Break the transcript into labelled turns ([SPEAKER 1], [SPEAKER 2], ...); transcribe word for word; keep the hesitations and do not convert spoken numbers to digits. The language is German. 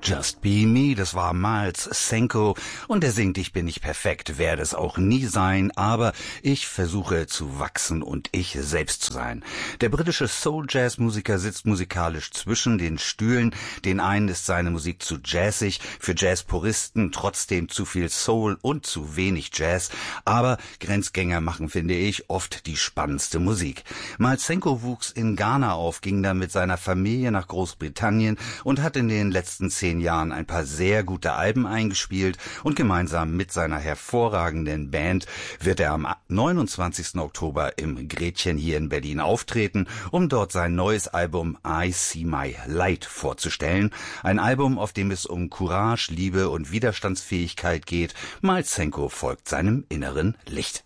[SPEAKER 1] Just Be Me, das war Miles Senko und er singt, ich bin nicht perfekt, werde es auch nie sein, aber ich versuche zu wachsen und ich selbst zu sein. Der britische Soul-Jazz-Musiker sitzt musikalisch zwischen den Stühlen, den einen ist seine Musik zu jazzig, für Jazz-Puristen trotzdem zu viel Soul und zu wenig Jazz, aber Grenzgänger machen, finde ich, oft die spannendste Musik. Miles Senko wuchs in Ghana auf, ging dann mit seiner Familie nach Großbritannien und hat in den letzten zehn Jahren ein paar sehr gute Alben eingespielt und gemeinsam mit seiner hervorragenden Band wird er am neunundzwanzigsten Oktober im Gretchen hier in Berlin auftreten, um dort sein neues Album I See My Light vorzustellen. Ein Album, auf dem es um Courage, Liebe und Widerstandsfähigkeit geht. Miles Senko folgt seinem inneren Licht.